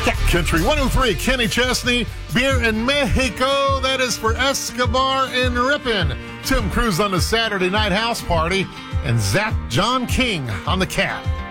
Country 103, Kenny Chesney, Beer in Mexico, that is for Escobar in Ripon. Tim Cruz on the Saturday Night House Party, and Zach John King on the Cat.